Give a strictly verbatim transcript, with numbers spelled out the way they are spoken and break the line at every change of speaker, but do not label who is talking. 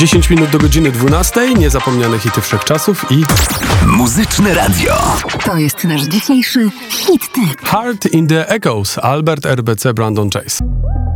dziesięć minut do godziny dwunastej, niezapomniane hity wszechczasów i...
Muzyczne Radio.
To jest nasz dzisiejszy hit tip.
Heart in the Echoes, Albert R B C, Brandon Chase.